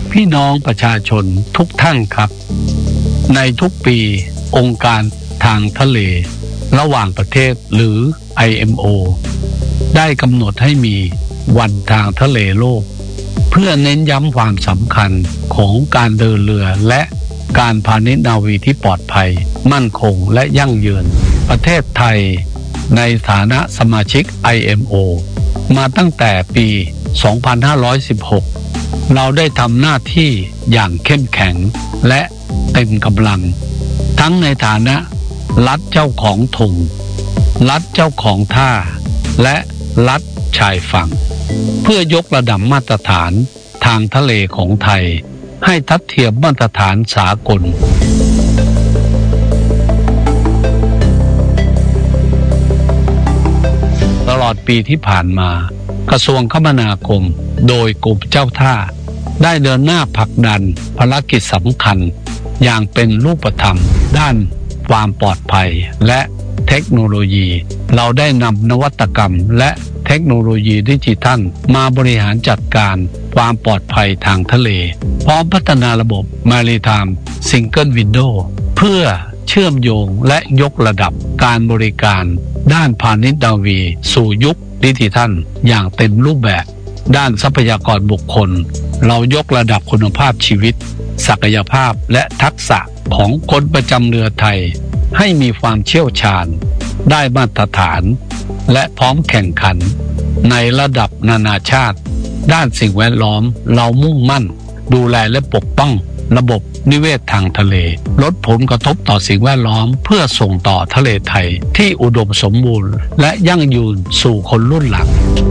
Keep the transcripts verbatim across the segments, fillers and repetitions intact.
พี่น้องประชาชนทุกท่านครับในทุกปีองค์การทางทะเลระหว่างประเทศหรือ ไอ เอ็ม โอ ได้กำหนดให้มีวันทางทะเลโลกเพื่อเน้นย้ำความสำคัญของการเดินเรือและการพาณิชย์นาวีที่ปลอดภัยมั่นคงและยั่งยืนประเทศไทยในฐานะสมาชิก ไอ เอ็ม โอ มาตั้งแต่ปี สองพันห้าร้อยสิบหก เราได้ทำหน้าที่อย่างเข้มแข็งและเต็มกำลังทั้งในฐานะรัฐเจ้าของธงรัฐเจ้าของท่าและรัฐชายฝั่งเพื่อยกระดับมาตรฐานทางทะเลของไทยให้ทัดเทียมมาตรฐานสากลตลอดปีที่ผ่านมากระทรวงคมนาคมโดยกรมเจ้าท่าได้เดินหน้าผลักดันภารกิจสำคัญอย่างเป็นรูปธรรมด้านความปลอดภัยและเทคโนโลยีเราได้นำนวัตกรรมและเทคโนโลยีดิจิทัลมาบริหารจัดการความปลอดภัยทางทะเลพร้อมพัฒนาระบบ Maritime Single Window เพื่อเชื่อมโยงและยกระดับการบริการด้านพาณิชย์นาวีสู่ยุคดิจิทัลอย่างเต็มรูปแบบด้านทรัพยากรบุคคลเรายกระดับคุณภาพชีวิตศักยภาพและทักษะของคนประจำเรือไทยให้มีความเชี่ยวชาญได้มาตรฐานและพร้อมแข่งขันในระดับนานาชาติด้านสิ่งแวดล้อมเรามุ่งมั่นดูแลและปกป้องระบบนิเวศทางทะเลลดผลกระทบต่อสิ่งแวดล้อมเพื่อส่งต่อทะเลไทยที่อุดมสมบูรณ์และยั่งยืนสู่คนรุ่นหลัง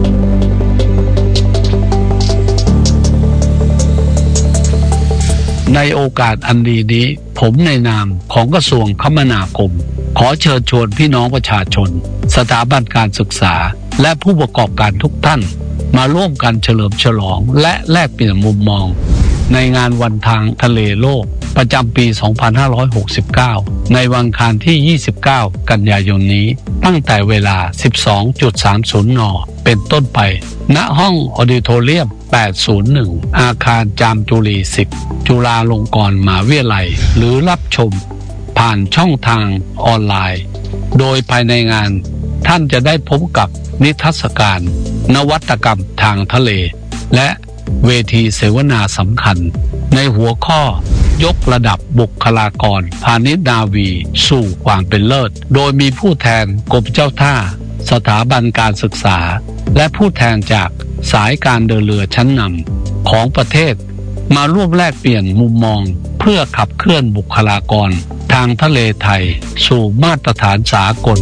ในโอกาสอันดีนี้ผมในนามของกระทรวงคมนาคมขอเชิญชวนพี่น้องประชาชนสถาบันการศึกษาและผู้ประกอบการทุกท่านมาร่วมกันเฉลิมฉลองและแลกเปลี่ยนมุมมองในงานวันทางทะเลโลกประจำปี สองพันห้าร้อยหกสิบเก้า ในวันอังคารที่ ยี่สิบเก้า กันยายนนี้ตั้งแต่เวลา สิบสองนาฬิกาสามสิบ น.เป็นต้นไปณห้องออดิโทเรียม แปดศูนย์หนึ่ง อาคารจามจุรี สิบ จุฬาลงกรณ์มหาวิทยาลัยหรือรับชมผ่านช่องทางออนไลน์โดยภายในงานท่านจะได้พบกับนิทรรศการนวัตกรรมทางทะเลและเวทีเสวนาสำคัญในหัวข้อยกระดับบุคลากรพาณิชย์นาวีสู่ความเป็นเลิศโดยมีผู้แทนกรมเจ้าท่าสถาบันการศึกษาและผู้แทนจากสายการเดินเรือชั้นนำของประเทศมาร่วมแลกเปลี่ยนมุมมองเพื่อขับเคลื่อนบุคลากรทางทะเลไทยสู่มาตรฐานสากล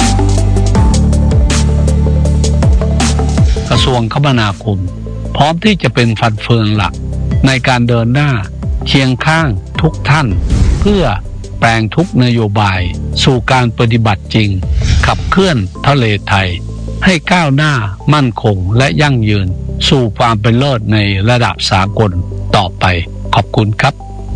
กระทรวงคมนาคมพร้อมที่จะเป็นฟันเฟืองหลักในการเดินหน้าเคียงข้างทุกท่านเพื่อแปลงทุกนโยบายสู่การปฏิบัติจริงขับเคลื่อนทะเลไทยให้ก้าวหน้ามั่นคงและยั่งยืนสู่ความเป็นเลิศในระดับสากลต่อไปขอบคุณครับ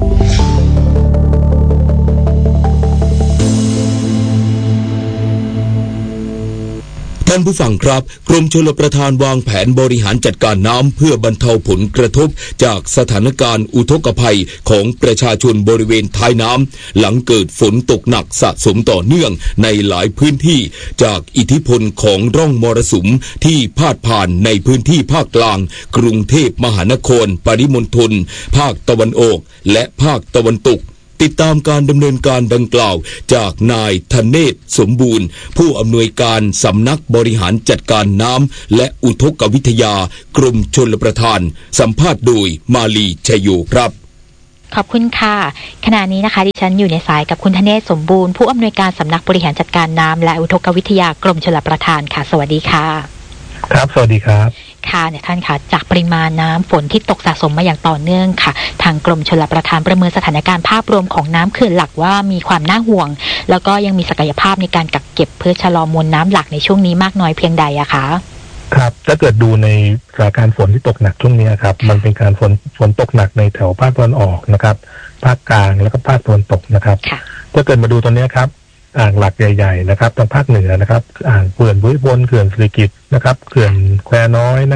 ท่านผู้ฟังครับกรมชลประทานวางแผนบริหารจัดการน้ำเพื่อบรรเทาผลกระทบจากสถานการณ์อุทกภัยของประชาชนบริเวณท้ายน้ำหลังเกิดฝนตกหนักสะสมต่อเนื่องในหลายพื้นที่จากอิทธิพลของร่องมรสุมที่พาดผ่านในพื้นที่ภาคกลางกรุงเทพมหานครปริมณฑลภาคตะวันออกและภาคตะวันตกติดตามการดำเนินการดังกล่าวจากนายธเนศสมบูรณ์ผู้อำนวยการสำนักบริหารจัดการน้ำและอุทกวิทยากรมชลประทานสัมภาษณ์โดยมาลีชัยโยครับขอบคุณค่ะขณะนี้นะคะดิฉันอยู่ในสายกับคุณธเนศสมบูรณ์ผู้อำนวยการสำนักบริหารจัดการน้ำและอุทกวิทยากรมชลประทานค่ะสวัสดีค่ะครับสวัสดีครับค่ะเนี่ยท่านค่ะจากปริมาณน้ำฝนที่ตกสะสมมาอย่างต่อเนื่องค่ะทางกรมชลประทานประเมินสถานการณ์ภาพรวมของน้ำเขื่อนหลักว่ามีความน่าห่วงแล้วก็ยังมีศักยภาพในการกักเก็บเพื่อชะลอมวลน้ำหลักในช่วงนี้มากน้อยเพียงใดอะคะครับถ้าเกิดดูในสถานการณ์ฝนที่ตกหนักช่วงนี้ครับมันเป็นการฝนฝนตกหนักในแถวภาคตะวันออกนะครับภาคกลางแล้วก็ภาคตะวันตกนะครับถ้าเกิดมาดูตอนนี้ครับอ่างหลักใหญ่ๆนะครับทางภาคเหนือนะครับอ่างเขื่อนบุรีบนเขื่อนสิริกิติ์นะครับเขื่อนแควน้อยนะครับ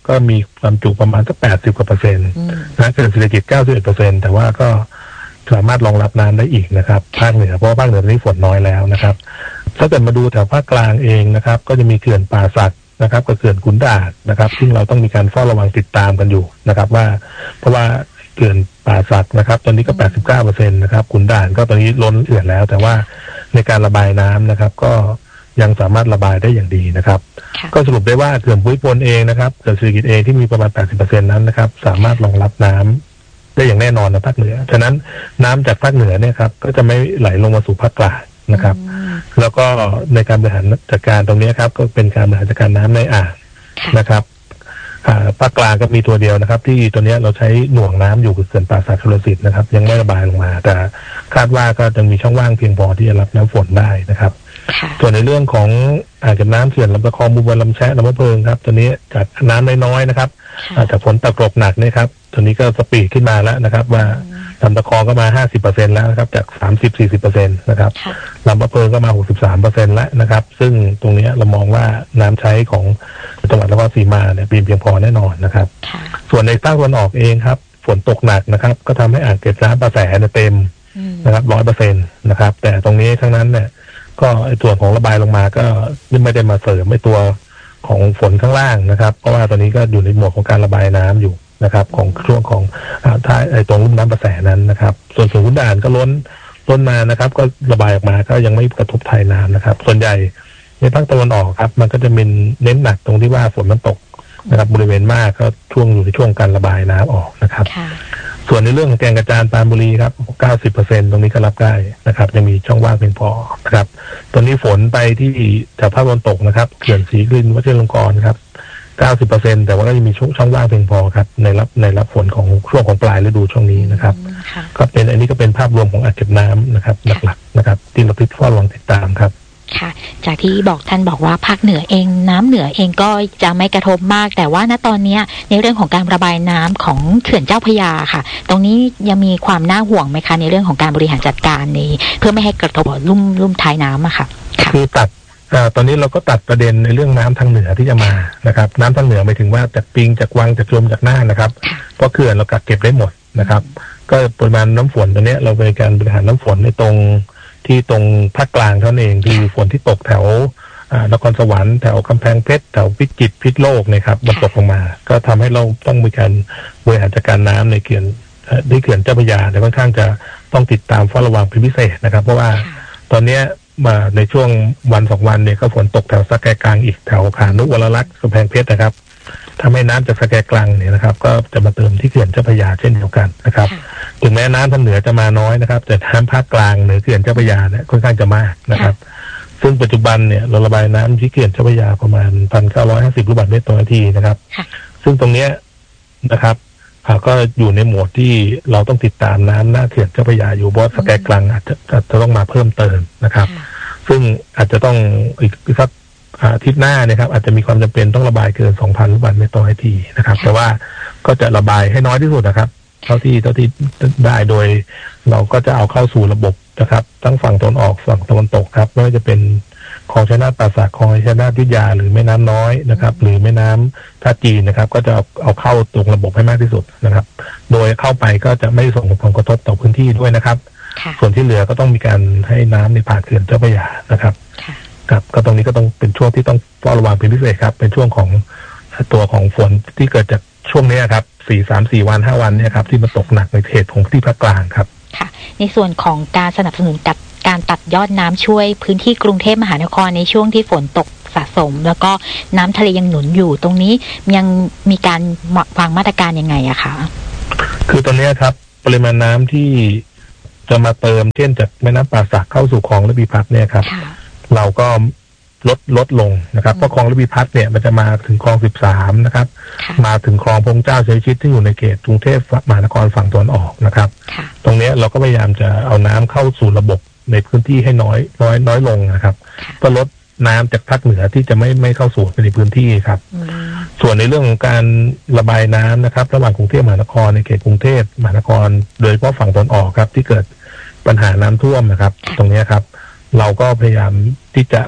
ก็มีความจุประมาณสักแปดสิบกว่าเปอร์เซ็นต์นะเขื่อนศิริกิติ์เก้าสิบเอ็ดเปอร์เซ็นต์แต่ว่าก็สามารถรองรับน้ำได้อีกนะครับภาคเหนือเพราะว่าภาคเหนือตอนนี้ฝนน้อยแล้วนะครับถ้าเกิดมาดูแถวภาคกลางเองนะครับก็จะมีเขื่อนป่าสักนะครับกับเขื่อนขุนด่านนะครับซึ่งเราต้องมีการเฝ้าระวังติดตามกันอยู่นะครับว่าเพราะว่าเขื่อนป่าสักนะครับตอนนี้ก็ แปดสิบเก้าเปอร์เซ็นต์ นะครับขุนด่านก็ตอนนี้ล้นเขื่อนแล้วแต่ว่าในการระบายน้ำนะครับก็ยังสามารถระบายได้อย่างดีนะครับก็สรุปได้ว่าเขื่อนภูมิพลเองนะครับเขื่อนศิริกิติ์เองที่มีประมาณ แปดสิบเปอร์เซ็นต์ นั้นนะครับสามารถรองรับน้ำได้อย่างแน่นอนในภาคเหนือฉะนั้นน้ำจากภาคเหนือเนี่ยครับก็จะไม่ไหลลงมาสู่ภาคกลางนะครับแล้วก็ในการบริหารจัดการตรงนี้ครับก็เป็นการบริหารจัดการน้ำในอ่างนะครับภาคกลางก็มีตัวเดียวนะครับที่ตัวนี้เราใช้หน่วงน้ำอยู่คือเขื่อนป่าสักชลสิทธิ์นะครับยังไม่ระบายลงมาแต่คาดว่าก็จะมีช่องว่างเพียงพอที่จะรับน้ำฝนได้นะครับส่วนในเรื่องของอ่างเก็บน้ำเขื่อนลำตะคองมูลบัวลำแชะลำมะเพิงครับตัวนี้จากน้ำน้อยๆนะครับจากฝนตกกหนักนี่ครับตัวนี้ก็สปีดขึ้นมาแล้วนะครับว่าลำตะคองก็มา ห้าสิบเปอร์เซ็นต์ แล้วนะครับจาก สามสิบถึงสี่สิบเปอร์เซ็นต์ นะครับลำมะเพิงก็มา หกสิบสามเปอร์เซ็นต์ แล้วนะครับซึ่งตรงนี้เรามองว่าน้ำใช้ของจังหวัดนครศรีมาเนี่ยเพียงพอแน่นอนนะครับส่วนในภาคตะวันออกเองครับฝนตกหนักนะครับก็ทำให้อ่างเก็บน้ำประแสเต็มนะครับ ร้อยเปอร์เซ็นต์ นะครับแต่ตรงนี้ทั้งนั้นเนี่ยก็ไอ้ตัวของระบายลงมาก็ไม่ได้มาเสริมไอ้ตัวของฝนข้างล่างนะครับเพราะว่าตอนนี้ก็อยู่ในโหมดของการระบายน้ำอยู่นะครับของช่วงของท้ายไอ้ตรงลุ่มน้ำประแสนั้นนะครับส่วนส่วนขุนด่านก็ล้นล้นมานะครับก็ระบายออกมาก็ยังไม่กระทบไทยน้ำนะครับส่วนใหญ่ในภาคตะวันออกครับมันก็จะเป็นเน้นหนักตรงที่ว่าฝนมันตกนะครับบริเวณมากก็ช่วงอยู่ในช่วงการระบายน้ำออกนะครับส่วนในเรื่องของแก่งกระจานปรานบุรีครับ เก้าสิบเปอร์เซ็นต์ ตรงนี้ก็รับได้นะครับยังมีช่องว่างเพียงพอนะครับตอนนี้ฝนไปที่แถวภาคตะวันตกนะครับเขื่อนศรีกลินวชิรลงกรณ์ครับ เก้าสิบเปอร์เซ็นต์ แต่ว่าก็ยังมีช่องช่องว่างเพียงพอครับในรับในรับฝนของช่วงของปลายฤดูช่วงนี้นะครับก็เป็นอันนี้ก็เป็นภาพรวมของอ่างเก็บน้ำนะครับหลักๆนะครับที่เราติดเฝ้าระวังติดตามครับค่ะจากที่บอกท่านบอกว่าภาคเหนือเองน้ำเหนือเองก็จะไม่กระทบมากแต่ว่าณตอนนี้ในเรื่องของการระบายน้ำของเขื่อนเจ้าพระยาค่ะตรงนี้ยังมีความน่าห่วงไหมคะในเรื่องของการบริหารจัดการนี้เพื่อไม่ให้กระทบลุ่มลุ่มท้ายน้ำอะค่ะคือตัดตอนนี้เราก็ตัดประเด็นในเรื่องน้ำทางเหนือที่จะมานะครับน้ำทางเหนือหมายถึงว่าจากปิงจากวังจากจวมจากน่านนะครับเพราะเขื่อนเรากักเก็บได้หมดนะครับก็ปริมาณน้ำฝนตัวนี้เราเป็นการบริหารน้ำฝนในตรงที่ตรงภาคกลางเท่านั้นเองคือฝนที่ตกแถวนครสวรรค์แถวกำแพงเพชรแถวพิจิตรพิษณุโลกนะครับมันตกลงมาก็ทำให้เราต้องมีการบริหารจัดการน้ำในเขื่อนในเขื่อนเจ้าพระยาแต่ค่อนข้างจะต้องติดตามเฝ้าระวังเป็นพิเศษนะครับเพราะว่าตอนนี้มาในช่วงวันสองวันเนี่ยก็ฝนตกแถวสะแกกลางอีกแถวขานุวรลักษณ์กำแพงเพชรนะครับทำให้น้ำจากสะแกกลางเนี่ยนะครับก็จะมาเติมที่เขื่อนเจ้าพระยาเช่นเดียวกันนะครับถึงแม้น้ำทางเหนือจะมาน้อยนะครับแต่น้ำภาคกลางเหนือเขื่อนเจ้าพระยาเนี่ยค่อนข้างจะมากนะครับซึ่งปัจจุบันเนี่ยเราระบายน้ำที่เขื่อนเจ้าพระยาประมาณ หนึ่งพันเก้าร้อยห้าสิบ ลูกบาศก์เมตรต่อนาทีนะครับซึ่งตรงเนี้ยนะครับก็อยู่ในโหมดที่เราต้องติดตามน้ำหน้าเขื่อนเจ้าพระยาอยู่เพราะสะแกกลางอาจจะจะต้องมาเพิ่มเติมนะครับซึ่งอาจจะต้องอีกสักอาทิตย์หน้านะครับอาจจะมีความจำเป็นต้องระบายเกิน สองพัน ลูกบาศก์เมตรต่อนาทีนะครับแต่ว่าก็จะระบายให้น้อยที่สุดนะครับเท่าที่เท่าที่ได้โดยเราก็จะเอาเข้าสู่ระบบนะครับทั้งฝั่งตะวันออกฝั่งตะวันตกครับไม่ว่าจะเป็นคลองชัยนาทป่าสักคลองชัยนาทยุทธยาหรือแม่น้ำน้อยนะครับหรือแม่น้ำท่าจีนนะครับก็จะเอาเอาเข้าตรงระบบให้มากที่สุดนะครับโดยเข้าไปก็จะไม่ส่งผลกระทบต่อพื้นที่ด้วยนะครับส่วนที่เหลือก็ต้องมีการให้น้ำในผ่านเขื่อนเจ้าพระยานะครับครับก็ตรงนี้ก็ต้องเป็นช่วงที่ต้องเฝ้าระวังเป็นพิเศษครับเป็นช่วงของตัวของฝนที่เกิดจากช่วงนี้ครับสี่สามสี่วันห้าวันเนี่ยครับที่มันตกหนักในเขตของที่ภาคกลางครับค่ะในส่วนของการสนับสนุนกับการตัดยอดน้ำช่วยพื้นที่กรุงเทพมหานครในช่วงที่ฝนตกสะสมแล้วก็น้ำทะเลยังหนุนอยู่ตรงนี้ยังมีการวางมาตรการยังไงอะคะคือตอนนี้ครับปริมาณน้ำที่จะมาเติมเช่นจากแม่น้ำป่าสักเข้าสู่คลองระพีพัฒน์เนี่ยครับเราก็ลดลดลงนะครับเพราะคลองระพีพัฒน์เนี่ยมันจะมาถึงคลองสิบสามนะครับมาถึงคลองพระเจ้าชัยชิตที่อยู่ในเขตกรุงเทพมหานครฝั่งตะวันออกนะครับตรงนี้เราก็พยายามจะเอาน้ำเข้าสู่ระบบในพื้นที่ให้น้อยน้อยน้อยลงนะครับเพื่อลดน้ำจากภาคเหนือที่จะไม่ไม่เข้าสู่ในพื้นที่ครับส่วนในเรื่องของการระบายน้ำนะครับระหว่างกรุงเทพมหานครในเขตกรุงเทพมหานครโดยเฉพาะฝั่งตะวันออกครับที่เกิดปัญหาน้ำท่วมนะครับตรงนี้ครับเราก็พยายามที่จะ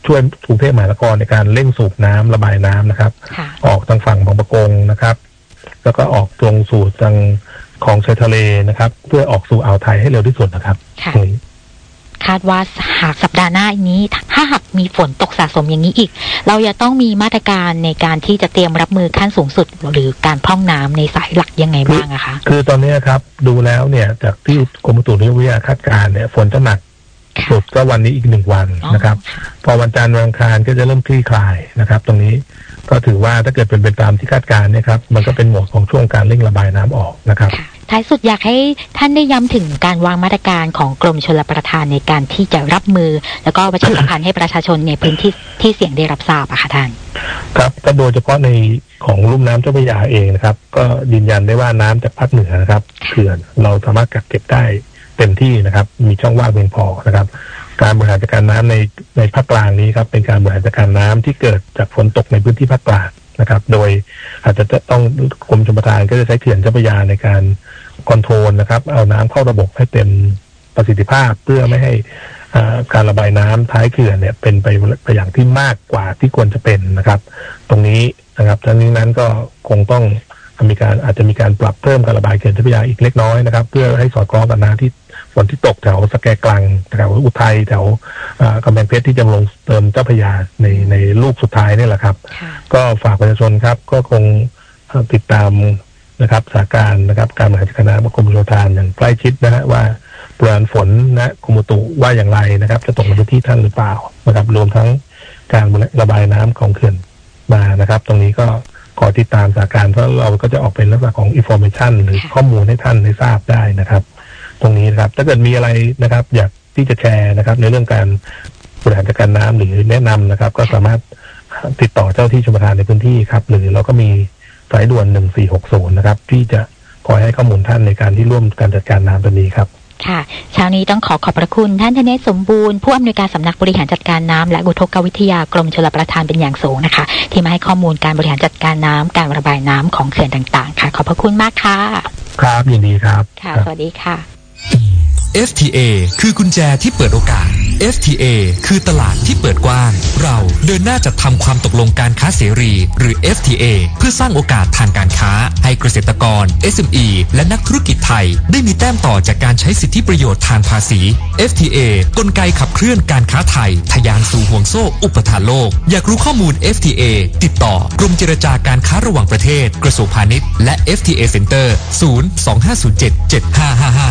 ช่วยกรุงเทพมหานครในการเร่งสูบน้ำระบายน้ำนะครับออกทางฝั่งบางปะกงนะครับแล้วก็ออกตรงสู่ทางของชายทะเลนะครับเพื่อออกสู่อ่าวไทยให้เร็วที่สุดนะครับคาดว่าหากสัปดาห์หน้านี้ถ้าหากมีฝนตกสะสมอย่างนี้อีกเราจะต้องมีมาตรการในการที่จะเตรียมรับมือขั้นสูงสุดหรือการพร่องน้ำในสายหลักยังไงบ้างอะคะคือตอนนี้ครับดูแล้วเนี่ยจากที่กรมอุตุนิยมวิทยาคาดการณ์เนี่ยฝนจะหนักสุดก็วันนี้อีกหนึ่งวันนะครับพอวันจันทร์วันอังคารก็จะเริ่มคลี่คลายนะครับตรงนี้ก็ถือว่าถ้าเกิดเป็นไปตามที่คาดการณ์เนี่ยครับมันก็เป็นโหมดของช่วงการเร่งระบายน้ำออกนะครับท้ายสุดอยากให้ท่านได้ย้ำถึงการวางมาตรการของกรมชลประทานในการที่จะรับมือแล้วก็ประชาสัมพันธ์ให้ประชาชนในพื้นที่ที่เสี่ยงได้รับทราบอะค่ะท่านครับก็โดยเฉพาะในของลุ่มน้ำเจ้าพระยาเองนะครับก็ยืนยันได้ว่าน้ำจากภาคเหนือนะครับเขื่อนเราสามารถกักเก็บได้เต็มที่นะครับมีช่องว่างเพียงพอนะครับการบริหารจัดการน้ำในในภาคกลางนี้ครับเป็นการบริหารจัดการน้ำที่เกิดจากฝนตกในพื้นที่ภาคกลางนะครับโดยอาจจะต้องกรมชลประทานก็จะใช้เขื่อนเจ้าพระยาในการคอนโทรลนะครับเอาน้ำเข้าระบบให้เต็มประสิทธิภาพเพื่อไม่ให้การระบายน้ำท้ายเขื่อนเนี่ยเป็นไปไปอย่างที่มากกว่าที่ควรจะเป็นนะครับตรงนี้นะครับทั้งนี้นั้นก็คงต้องมีการอาจจะมีการปรับเพิ่มการระบายเขื่อนเจ้าพระยาอีกเล็กน้อยนะครับเพื่อให้สอดคล้องกับน้ำที่ฝนที่ตกแถวสแกกลังแถวอุทัยแถวกำแพงเพชรที่จะลงเติมเจ้าพระยาในในลูกสุดท้ายนี่แหละครับก็ฝากประชาชนครับก็คงติดตามนะครับสถานการณ์นะครับการบริหารจัดการน้ำของกรมชลประทานอย่างใกล้ชิดนะฮะว่าปริมาณฝนนะกรมอุตุว่าอย่างไรนะครับจะตกในพื้นที่ท่านหรือเปล่านะครับรวมทั้งการระบายน้ำของเขื่อนมานะครับตรงนี้ก็ขอติดตามสถานการณ์เพราะเราก็จะออกเป็นลักษณะของ information หรือข้อมูลให้ท่านได้ทราบได้นะครับตรงนี้นะครับถ้าเกิดมีอะไรนะครับอยากที่จะแชร์นะครับในเรื่องการบริหารจัดการน้ำหรือแนะนำนะครับก็สามารถติดต่อเจ้าที่ชลประทานในพื้นที่ครับหรือเราก็มีสายด่วนหนึ่งสี่หกศูนย์นะครับที่จะคอยให้ข้อมูลท่านในการที่ร่วมการจัดการน้ำตัวนี้ครับค่ะเช้านี้ต้องขอขอบพระคุณท่านธเนศสมบูรณ์ผู้อำนวยการสำนักบริหารจัดการน้ำและอุทกวิทยากรมชลประทานเป็นอย่างสูงนะคะที่มาให้ข้อมูลการบริหารจัดการน้ำการระบายน้ำของเขื่อนต่างๆค่ะขอบพระคุณมากค่ะครับยินดีครับค่ะสวัสดีค่ะเอฟ ที เอ คือกุญแจที่เปิดโอกาส เอฟ ที เอ คือตลาดที่เปิดกว้างเราเดินหน้าจัดทำความตกลงการค้าเสรีหรือ เอฟ ที เอ เพื่อสร้างโอกาสทางการค้าให้เกษตรกร เอส เอ็ม อี และนักธุรกิจไทยได้มีแต้มต่อจากการใช้สิทธิประโยชน์ทางภาษี เอฟ ที เอ กลไกขับเคลื่อนการค้าไทยทะยานสู่ห่วงโซ่อุปทานโลกอยากรู้ข้อมูล เอฟ ที เอ ติดต่อกรมเจรจาการค้าระหว่างประเทศกระทรวงพาณิชย์และ เอฟ ที เอ Center ศูนย์ สอง ห้า ศูนย์ เจ็ด เจ็ด ห้า ห้า ห้า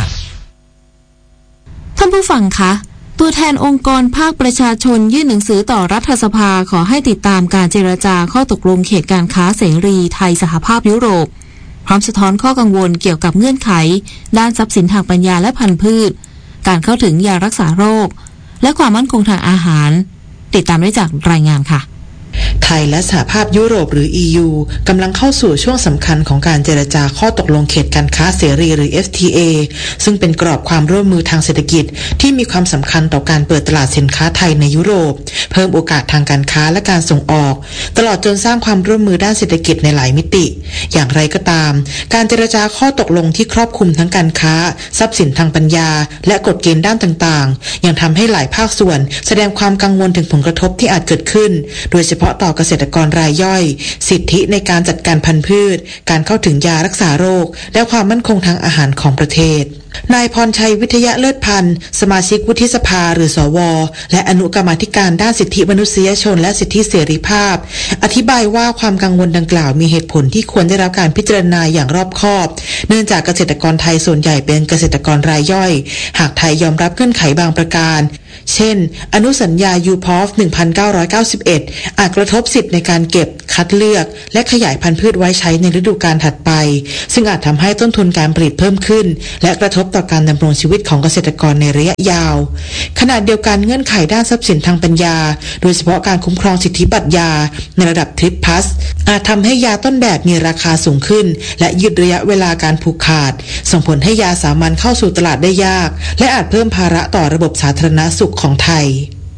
ท่านผู้ฟังคะตัวแทนองค์กรภาคประชาชนยื่นหนังสือต่อรัฐสภาขอให้ติดตามการเจรจาข้อตกลงเขตการค้าเสรีไทยสหภาพยุโรปพร้อมสะท้อนข้อกังวลเกี่ยวกับเงื่อนไขด้านทรัพย์สินทางปัญญาและพันธุ์พืชการเข้าถึงยารักษาโรคและความมั่นคงทางอาหารติดตามได้จากรายงานค่ะไทยและสหภาพยุโรปหรือ อี ยู กำลังเข้าสู่ช่วงสำคัญของการเจรจาข้อตกลงเขตการค้าเสรีหรือ เอฟ ที เอ ซึ่งเป็นกรอบความร่วมมือทางเศรษฐกิจที่มีความสำคัญต่อการเปิดตลาดสินค้าไทยในยุโรปเพิ่มโอกาสทางการค้าและการส่งออกตลอดจนสร้างความร่วมมือด้านเศรษฐกิจในหลายมิติอย่างไรก็ตามการเจรจาข้อตกลงที่ครอบคลุมทั้งการค้าทรัพย์สินทางปัญญาและกฎเกณฑ์ด้านต่างๆยังทำให้หลายภาคส่วนแสดงความกังวลถึงผลกระทบที่อาจเกิดขึ้นโดยเฉพาะต่อเกษตรกรรายย่อยสิทธิในการจัดการพันธุ์พืชการเข้าถึงยารักษาโรคและความมั่นคงทางอาหารของประเทศนายพรชัยวิทยาเลิศพันธ์สมาชิกวุฒิสภาหรือสวและอนุกรรมาธิการด้านสิทธิมนุษยชนและสิทธิเสรีภาพอธิบายว่าความกังวลดังกล่าวมีเหตุผลที่ควรได้รับการพิจารณาอย่างรอบคอบเนื่องจากเกษตรกรไทยส่วนใหญ่เป็นเกษตรกรรายย่อยหากไทยยอมรับเงื่อนไขบางประการเช่นอนุสัญญา ยู พี โอ เอฟ หนึ่งพันเก้าร้อยเก้าสิบเอ็ด อาจกระทบสิทธิในการเก็บคัดเลือกและขยายพันธุ์พืชไว้ใช้ในฤดูกาลถัดไปซึ่งอาจทำให้ต้นทุนการผลิตเพิ่มขึ้นและกระทบต่อการดำรงชีวิตของเกษตรกรในระยะยาวขณะเดียวกันเงื่อนไขด้านทรัพย์สินทางปัญญาโดยเฉพาะการคุ้มครองสิทธิบัตรยาในระดับทริปพลัสอาจทำให้ยาต้นแบบมีราคาสูงขึ้นและยืดระยะเวลาการผูกขาดส่งผลให้ยาสามัญเข้าสู่ตลาดได้ยากและอาจเพิ่มภาระต่อระบบสาธารณสุขของไทย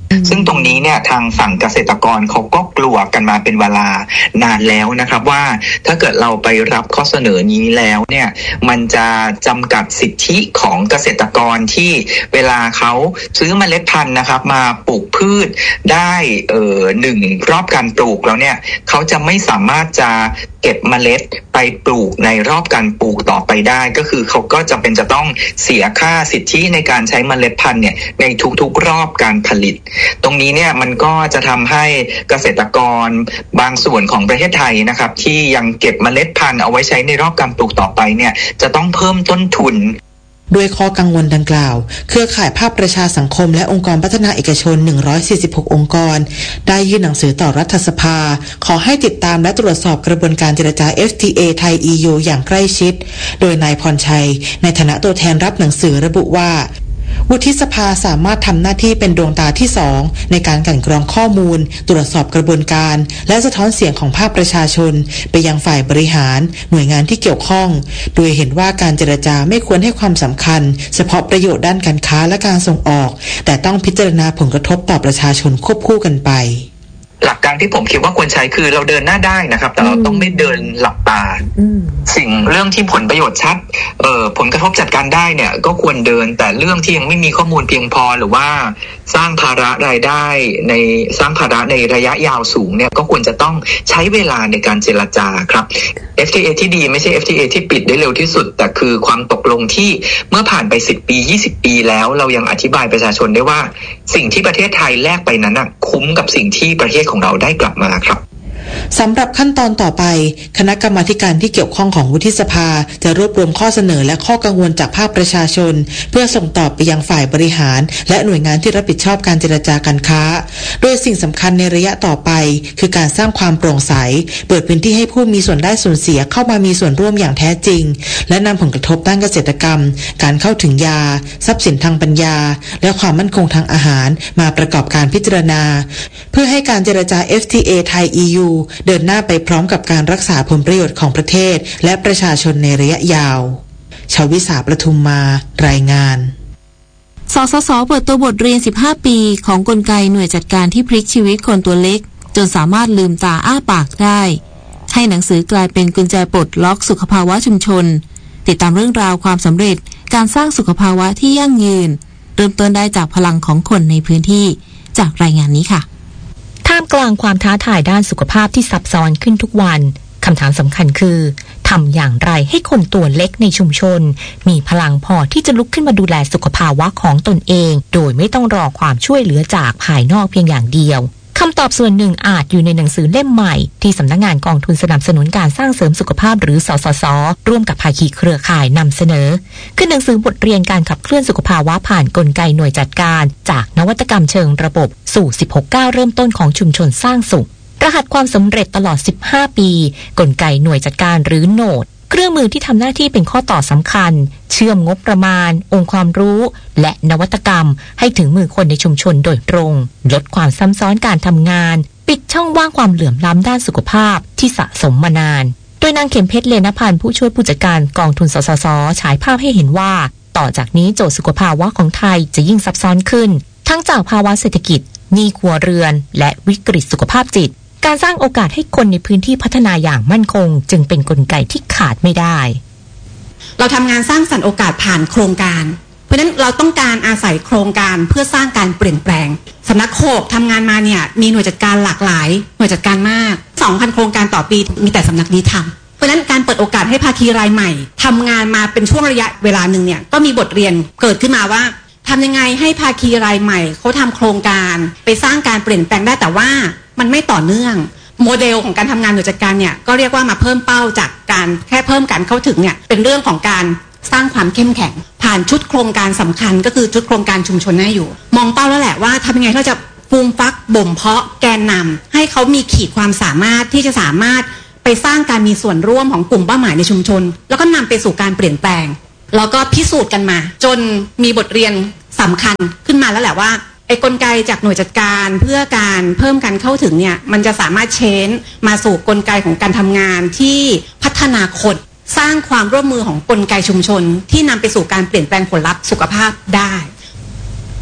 ซึ่งตรงนี้เนี่ยทางฝั่งเกษตรกรเขาก็กลัวกันมาเป็นเวลานานแล้วนะครับว่าถ้าเกิดเราไปรับข้อเสนอนี้แล้วเนี่ยมันจะจำกัดสิทธิของเกษตรกรที่เวลาเขาซื้อเมล็ดพันธุ์นะครับมาปลูกพืชได้เอ่อหนึ่งรอบการปลูกแล้วเนี่ยเขาจะไม่สามารถจะเก็บเมล็ดไปปลูกในรอบการปลูกต่อไปได้ก็คือเขาก็จำเป็นจะต้องเสียค่าสิทธิในการใช้เมล็ดพันธุ์เนี่ยในทุกๆรอบการผลิตตรงนี้เนี่ยมันก็จะทำให้เกษตรกรบางส่วนของประเทศไทยนะครับที่ยังเก็บเมล็ดพันธุ์เอาไว้ใช้ในรอบการปลูกต่อไปเนี่ยจะต้องเพิ่มต้นทุนด้วยข้อกังวลดังกล่าวเครือข่ายภาคประชาสังคมและองค์กรพัฒนาเอกชนหนึ่งร้อยสี่สิบหกองค์กรได้ยื่นหนังสือต่อรัฐสภาขอให้ติดตามและตรวจสอบกระบวนการเจรจา เอฟ ที เอ ไทย อี ยู อย่างใกล้ชิดโดยนายพรชัยในฐานะตัวแทนรับหนังสือระบุว่าวุฒิสภาสามารถทำหน้าที่เป็นดวงตาที่สองในการกลั่นกรองข้อมูลตรวจสอบกระบวนการและสะท้อนเสียงของภาคประชาชนไปยังฝ่ายบริหารหน่วยงานที่เกี่ยวข้องโดยเห็นว่าการเจรจาไม่ควรให้ความสำคัญเฉพาะประโยชน์ด้านการค้าและการส่งออกแต่ต้องพิจารณาผลกระทบต่อประชาชนควบคู่กันไปหลักการที่ผมคิดว่าควรใช้คือเราเดินหน้าได้นะครับแต่เราต้องไม่เดินหลับตาสิ่งเรื่องที่ผลประโยชน์ชัดเอ่อผลกระทบจัดการได้เนี่ยก็ควรเดินแต่เรื่องที่ยังไม่มีข้อมูลเพียงพอหรือว่าสร้างภาระรายได้ในสร้างภาระในระยะยาวสูงเนี่ยก็ควรจะต้องใช้เวลาในการเจรจาครับ เอฟ ที เอ ที่ดีไม่ใช่ เอฟ ที เอ ที่ปิดได้เร็วที่สุดแต่คือความตกลงที่เมื่อผ่านไปสิบปียี่สิบปีแล้วเรายังอธิบายประชาชนได้ว่าสิ่งที่ประเทศไทยแลกไปนั้นน่ะคุ้มกับสิ่งที่ประเทศของเราได้กลับมาครับสำหรับขั้นตอนต่อไปคณะกรรมาธิการที่เกี่ยวข้องของวุฒิสภาจะรวบรวมข้อเสนอและข้อกังวลจากภาคประชาชนเพื่อส่งตอบไปยังฝ่ายบริหารและหน่วยงานที่รับผิดชอบการเจรจาการค้าโดยสิ่งสำคัญในระยะต่อไปคือการสร้างความโปร่งใสเปิดพื้นที่ให้ผู้มีส่วนได้ส่วนเสียเข้ามามีส่วนร่วมอย่างแท้จริงและนำผลกระทบด้านเกษตรกรรมการเข้าถึงยาทรัพย์สินทางปัญญาและความมั่นคงทางอาหารมาประกอบการพิจารณาเพื่อให้การเจรจา เอฟ ที เอ ไทย อี ยู เดินหน้าไปพร้อมกับการรักษาผลประโยชน์ของประเทศและประชาชนในระยะยาวชวิสาประทุมมารายงานสสส.เปิดตัวบทเรียนสิบห้าปีของกลไกหน่วยจัดการที่พลิกชีวิตคนตัวเล็กจนสามารถลืมตาอ้าปากได้ให้หนังสือกลายเป็นกุญแจปลดล็อกสุขภาวะชุมชนติดตามเรื่องราวความสำเร็จการสร้างสุขภาวะที่ยั่งยืนเริ่มต้นได้จากพลังของคนในพื้นที่จากรายงานนี้ค่ะท่ามกลางความท้าทายด้านสุขภาพที่ซับซ้อนขึ้นทุกวันคำถามสำคัญคือทำอย่างไรให้คนตัวเล็กในชุมชนมีพลังพอที่จะลุกขึ้นมาดูแลสุขภาวะของตนเองโดยไม่ต้องรอความช่วยเหลือจากภายนอกเพียงอย่างเดียวคำตอบส่วนหนึ่งอาจอยู่ในหนังสือเล่มใหม่ที่สำนักงานกองทุนสนับสนุนการสร้างเสริมสุขภาพหรือสสส.ร่วมกับภาคีเครือข่ายนำเสนอคือหนังสือบทเรียนการขับเคลื่อนสุขภาวะผ่านกลไกหน่วยจัดการจากนวัตกรรมเชิงระบบสู่สิบหกก้าวเริ่มต้นของชุมชนสร้างสุขรหัสความสำเร็จตลอดสิบห้าปีกลไกหน่วยจัดการหรือโนดเครื่องมือที่ทำหน้าที่เป็นข้อต่อสำคัญเชื่อมงบประมาณองค์ความรู้และนวัตกรรมให้ถึงมือคนในชุมชนโดยตรงลดความซ้ำซ้อนการทำงานปิดช่องว่างความเหลื่อมล้ำด้านสุขภาพที่สะสมมานานโดยนางเข็มเพชรเลนพันธ์ผู้ช่วยผู้จัดการกองทุนสสส.ฉายภาพให้เห็นว่าต่อจากนี้โจทย์สุขภาวะของไทยจะยิ่งซับซ้อนขึ้นทั้งจากภาวะเศรษฐกิจหนี้ครัวเรือนและวิกฤตสุขภาพจิตการสร้างโอกาสให้คนในพื้นที่พัฒนาอย่างมั่นคงจึงเป็นกลไกที่ขาดไม่ได้เราทำงานสร้างสรรค์โอกาสผ่านโครงการเพราะฉะนั้นเราต้องการอาศัยโครงการเพื่อสร้างการเปลี่ยนแปลงสำนักโคกทำงานมาเนี่ยมีหน่วยจัดการหลากหลายหน่วยจัดการมาก สองพัน โครงการต่อปีมีแต่สำนักนี้ทำเพราะฉะนั้นการเปิดโอกาสให้ภาคีรายใหม่ทำงานมาเป็นช่วงระยะเวลาหนึ่งเนี่ยก็มีบทเรียนเกิดขึ้นมาว่าทำยังไงให้ภาคีรายใหม่เขาทำโครงการไปสร้างการเปลี่ยนแปลงได้แต่ว่ามันไม่ต่อเนื่องโมเดลของการทำงานหน่วยจัดการเนี่ยก็เรียกว่ามาเพิ่มเป้าจากการแค่เพิ่มการเข้าถึงเนี่ยเป็นเรื่องของการสร้างความเข้มแข็งผ่านชุดโครงการสำคัญก็คือชุดโครงการชุมชนน่าอยู่มองเป้าแล้วแหละว่าทำยังไงเราจะฟูมฟักบ่มเพาะแกนนำให้เขามีขีดความสามารถที่จะสามารถไปสร้างการมีส่วนร่วมของกลุ่มเป้าหมายในชุมชนแล้วก็นำไปสู่การเปลี่ยนแปลงแล้วก็พิสูจน์กันมาจนมีบทเรียนสำคัญขึ้นมาแล้วแหละว่าไอ้กลไกจากหน่วยจัดการเพื่อการเพิ่มการเข้าถึงเนี่ยมันจะสามารถเชนมาสู่กลไกของการทำงานที่พัฒนาคนสร้างความร่วมมือของกลไกชุมชนที่นำไปสู่การเปลี่ยนแปลงผลลัพธ์สุขภาพได้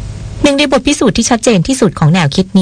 หนึ่งในบทพิสูจน์ที่ชัดเจนที่สุดของแนวคิด